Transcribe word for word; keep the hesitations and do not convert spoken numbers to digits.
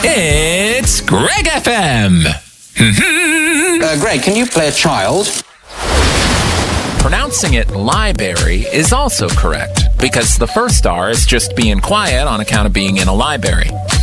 It's Greg F M. uh, Greg, can you play a child? Pronouncing it library is also correct because the first R is just being quiet on account of being in a library.